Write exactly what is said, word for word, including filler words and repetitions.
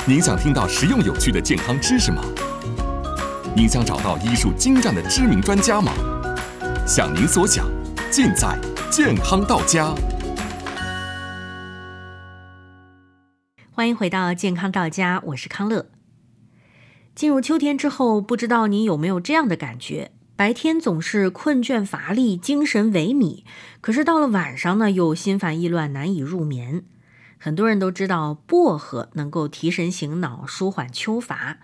您想听到实用有趣的健康知识吗？您想找到医术精湛的知名专家吗？想您所想，尽在健康到家。 欢迎回到健康到家，我是康乐。进入秋天之后，不知道你有没有这样的感觉，白天总是困倦乏力，精神萎靡，可是到了晚上呢，又心烦意乱，难以入眠。很多人都知道薄荷能够提神醒脑，舒缓秋乏，